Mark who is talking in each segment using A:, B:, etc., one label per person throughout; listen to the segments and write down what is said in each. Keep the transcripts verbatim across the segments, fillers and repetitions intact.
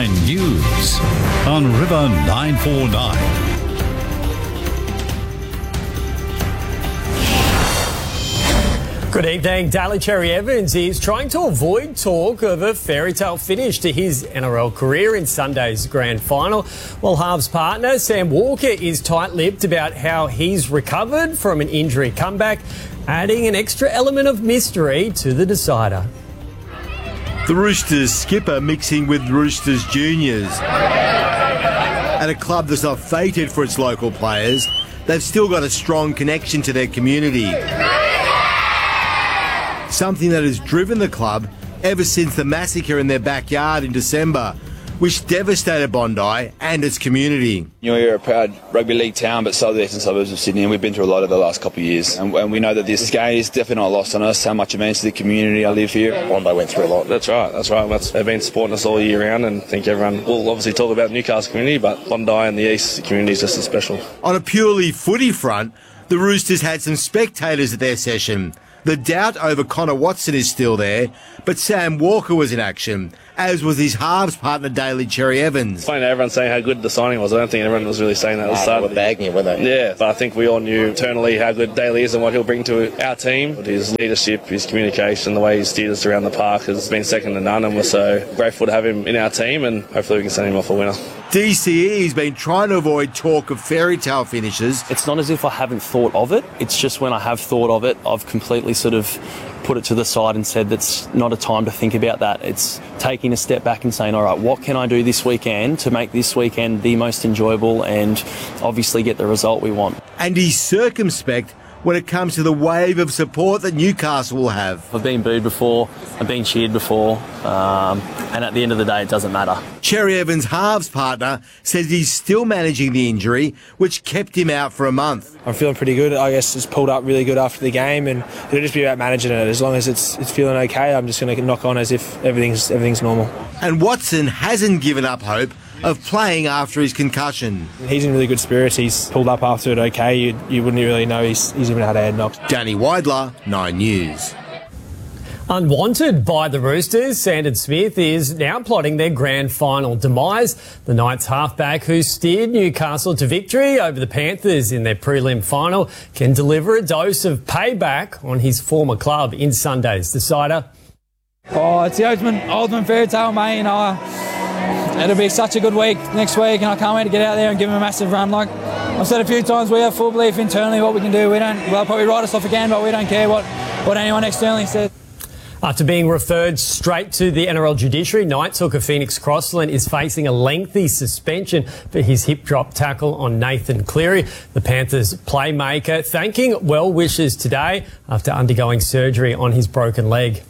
A: Nine News on River nine four nine.
B: Good evening. Daly Cherry Evans is trying to avoid talk of a fairy tale finish to his N R L career in Sunday's grand final, while halves partner Sam Walker is tight-lipped about how he's recovered from an injury comeback, adding an extra element of mystery to the decider.
C: The Roosters skipper mixing with Roosters juniors. At a club that's not fated for its local players, they've still got a strong connection to their community. Something that has driven the club ever since the massacre in their backyard in December, which devastated Bondi and its community.
D: You know, you're a proud rugby league town, but so the eastern suburbs of Sydney, and we've been through a lot over the last couple of years. And, and we know that this game is definitely not lost on us, how much it means to the community. I live here.
E: Bondi went through a lot.
F: That's right, that's right. That's, they've been supporting us all year round, and I think everyone will obviously talk about the Newcastle community, but Bondi and the east community is just as special.
C: On a purely footy front, the Roosters had some spectators at their session. The doubt over Connor Watson is still there, but Sam Walker was in action, as was his halves partner Daly Cherry Evans.
F: It's funny that everyone's saying how good the signing was. I don't think everyone was really saying that at the start.
E: They were bagging it, weren't they?
F: Yeah, but I think we all knew internally how good Daly is and what he'll bring to our team. His leadership, his communication, the way he steered us around the park has been second to none, and we're so grateful to have him in our team, and hopefully we can send him off a winner.
C: D C E's been trying to avoid talk of fairy tale finishes.
G: It's not as if I haven't thought of it. It's just when I have thought of it, I've completely sort of put it to the side and said that's not a time to think about that. It's taking a step back and saying, all right, what can I do this weekend to make this weekend the most enjoyable and obviously get the result we want.
C: And he's circumspect when it comes to the wave of support that Newcastle will have.
G: I've been booed before, I've been cheered before, um, and at the end of the day, it doesn't matter.
C: Cherry Evans' halves partner says he's still managing the injury, which kept him out for a month.
H: I'm feeling pretty good. I guess it's pulled up really good after the game, and it'll just be about managing it. As long as it's it's feeling okay, I'm just going to knock on as if everything's everything's normal.
C: And Watson hasn't given up hope of playing after his concussion.
H: He's in really good spirits. He's pulled up after it okay. You, you wouldn't really know he's, he's even had a head knock.
C: Danny Weidler, Nine News.
B: Unwanted by the Roosters, Sandon Smith is now plotting their grand final demise. The Knights halfback who steered Newcastle to victory over the Panthers in their prelim final can deliver a dose of payback on his former club in Sunday's decider.
I: Oh, it's the ultimate, ultimate fairy tale, mate. You know, it'll be such a good week next week, and I can't wait to get out there and give him a massive run. Like I've said a few times, we have full belief internally what we can do. We don't, well, probably write us off again, but we don't care what, what anyone externally says.
B: After being referred straight to the N R L judiciary, Knights hooker Phoenix Crossland is facing a lengthy suspension for his hip drop tackle on Nathan Cleary. The Panthers playmaker thanking well wishers today after undergoing surgery on his broken leg.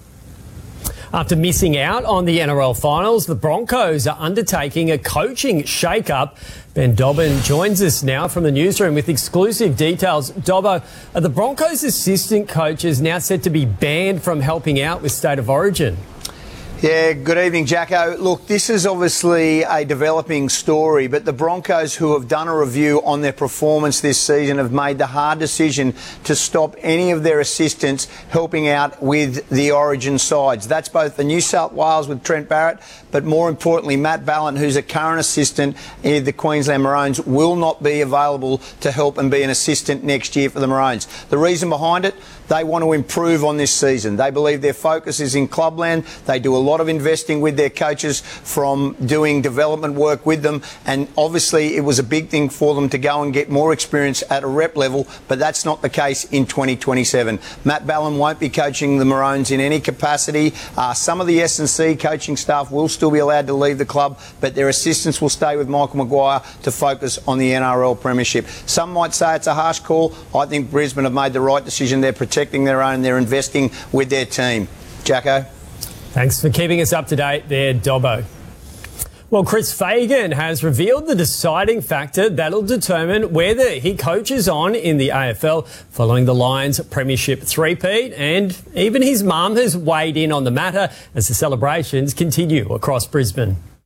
B: After missing out on the N R L finals, the Broncos are undertaking a coaching shake-up. Ben Dobbin joins us now from the newsroom with exclusive details. Dobbo, are the Broncos' assistant coaches now said to be banned from helping out with State of Origin?
J: Yeah, good evening, Jacko. Look, this is obviously a developing story, but the Broncos, who have done a review on their performance this season, have made the hard decision to stop any of their assistants helping out with the Origin sides. That's both the New South Wales with Trent Barrett, but more importantly, Matt Ballin, who's a current assistant in the Queensland Maroons, will not be available to help and be an assistant next year for the Maroons. The reason behind it, they want to improve on this season. They believe their focus is in clubland. They do a lot of investing with their coaches from doing development work with them, and obviously it was a big thing for them to go and get more experience at a rep level, but that's not the case in twenty twenty-seven. Matt Ballin won't be coaching the Maroons in any capacity. Uh, some of the S and C coaching staff will still be allowed to leave the club, but their assistants will stay with Michael Maguire to focus on the N R L Premiership. Some might say it's a harsh call. I think Brisbane have made the right decision. They're protecting their own, they're investing with their team. Jacko?
B: Thanks for keeping us up to date there, Dobbo. Well, Chris Fagan has revealed the deciding factor that'll determine whether he coaches on in the A F L following the Lions' premiership three-peat, and even his mum has weighed in on the matter as the celebrations continue across Brisbane.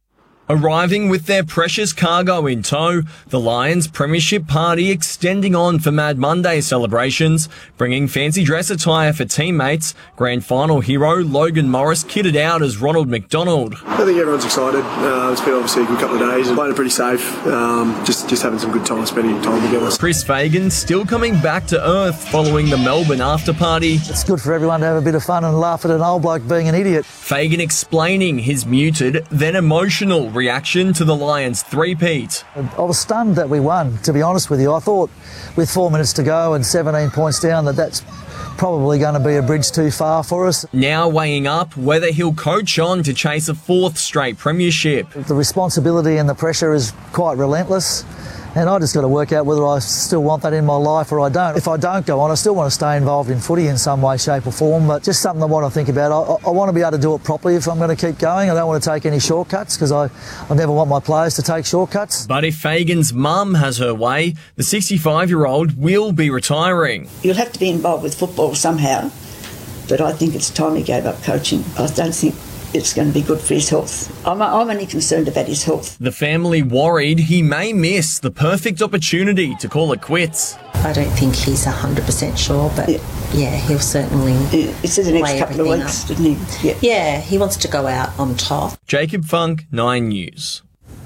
E: Arriving with their precious cargo in tow, the Lions Premiership Party extending on for Mad Monday celebrations, bringing fancy dress attire for teammates. Grand final hero Logan Morris kitted out as Ronald McDonald.
K: I think everyone's excited. Uh, it's been obviously a good couple of days. Playing pretty safe. Um, just just having some good time, spending time together.
E: Chris Fagan still coming back to earth following the Melbourne after party.
L: It's good for everyone to have a bit of fun and laugh at an old bloke being an idiot.
E: Fagan explaining his muted, then emotional reaction to the Lions three-peat.
L: I was stunned that we won, to be honest with you. I thought with four minutes to go and seventeen points down that that's probably going to be a bridge too far for us.
E: Now weighing up whether he'll coach on to chase a fourth straight premiership.
L: The responsibility and the pressure is quite relentless. And I just got to work out whether I still want that in my life or I don't. If I don't go on, I still want to stay involved in footy in some way, shape or form, but just something I want to think about. I, I want to be able to do it properly if I'm going to keep going. I don't want to take any shortcuts because I, I never want my players to take shortcuts.
E: But if Fagan's mum has her way, the sixty-five-year-old will be retiring.
M: You'll have to be involved with football somehow, but I think it's time he gave up coaching. I don't think it's going to be good for his health. I'm, I'm only concerned about his health.
E: The family worried he may miss the perfect opportunity to call it quits.
N: I don't think he's one hundred percent sure, but yeah, yeah he'll certainly
M: yeah, it's in the next couple of weeks,
N: up.
M: didn't he?
N: Yeah. yeah, he wants to go out on top.
E: Jacob Funk, Nine News.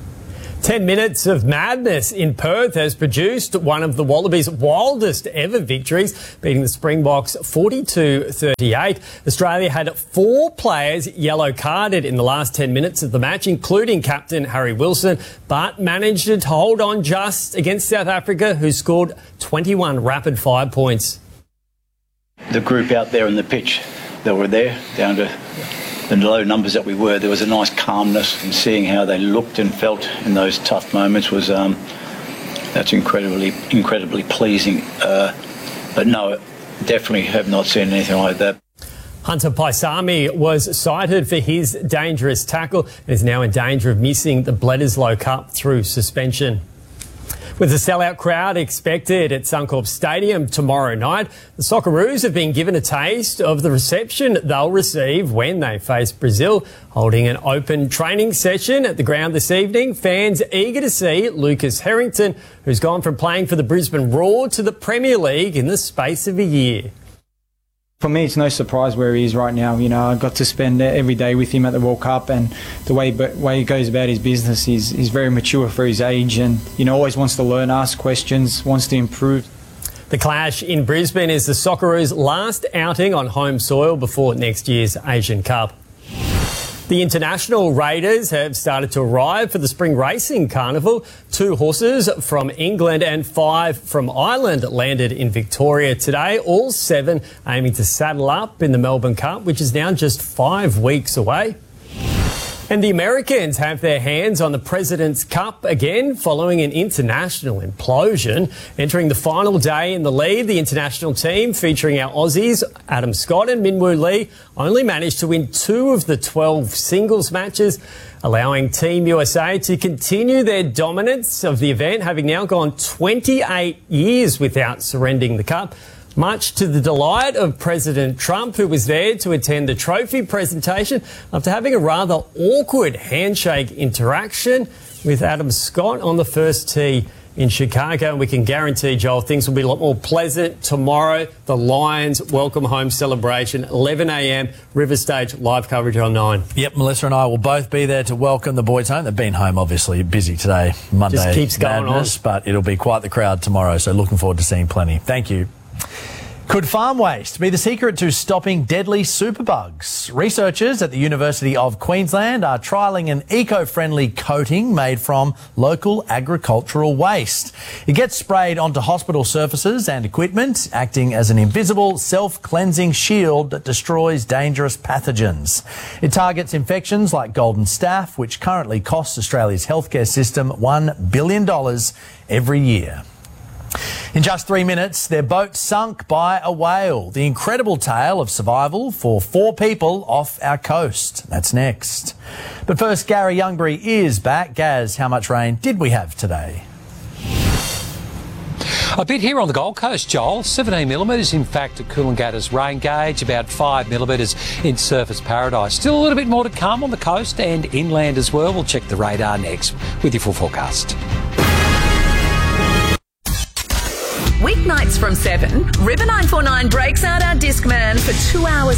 B: Ten minutes of madness in Perth has produced one of the Wallabies' wildest ever victories, beating the Springboks forty-two thirty-eight. Australia had four players yellow carded in the last ten minutes of the match, including captain Harry Wilson, but managed to hold on just against South Africa, who scored twenty-one rapid fire points.
O: The group out there on the pitch that were there, down to the low numbers that we were, there was a nice calmness in seeing how they looked and felt in those tough moments. Was um, that's incredibly, incredibly pleasing. Uh, but no, definitely have not seen anything like that.
B: Hunter Paisami was cited for his dangerous tackle and is now in danger of missing the Bledisloe Cup through suspension. With a sellout crowd expected at Suncorp Stadium tomorrow night, the Socceroos have been given a taste of the reception they'll receive when they face Brazil. Holding an open training session at the ground this evening, fans eager to see Lucas Harrington, who's gone from playing for the Brisbane Roar to the Premier League in the space of a year.
P: For me, it's no surprise where he is right now. You know, I got to spend every day with him at the World Cup, and the way way he goes about his business is is very mature for his age, and you know, always wants to learn, ask questions, wants to improve.
B: The clash in Brisbane is the Socceroos' last outing on home soil before next year's Asian Cup. The international raiders have started to arrive for the Spring Racing Carnival. Two horses from England and five from Ireland landed in Victoria today, all seven aiming to saddle up in the Melbourne Cup, which is now just five weeks away. And the Americans have their hands on the President's Cup again following an international implosion. Entering the final day in the lead, the international team featuring our Aussies, Adam Scott and Minwoo Lee, only managed to win two of the twelve singles matches, allowing Team U S A to continue their dominance of the event, having now gone twenty-eight years without surrendering the cup. Much to the delight of President Trump, who was there to attend the trophy presentation after having a rather awkward handshake interaction with Adam Scott on the first tee in Chicago. And we can guarantee, Joel, things will be a lot more pleasant tomorrow. The Lions welcome home celebration, eleven a m, River Stage, live coverage on nine.
Q: Yep, Melissa and I will both be there to welcome the boys home. They've been home, obviously, busy today, Monday.
B: Just keeps going
Q: madness,
B: on.
Q: But it'll be quite the crowd tomorrow, so looking forward to seeing plenty. Thank you. Could farm waste be the secret to stopping deadly superbugs? Researchers at the University of Queensland are trialling an eco-friendly coating made from local agricultural waste. It gets sprayed onto hospital surfaces and equipment, acting as an invisible, self-cleansing shield that destroys dangerous pathogens. It targets infections like golden staph, which currently costs Australia's healthcare system one billion dollars every year. In just three minutes, their boat sunk by a whale. The incredible tale of survival for four people off our coast. That's next. But first, Gary Youngbury is back. Gaz, how much rain did we have today?
R: A bit here on the Gold Coast, Joel. seventeen millimetres, in fact, at Coolangatta's rain gauge, about five millimetres in Surfers Paradise. Still a little bit more to come on the coast and inland as well. We'll check the radar next with your full forecast.
S: Weeknights from seven, River nine four nine breaks out our Discman for two hours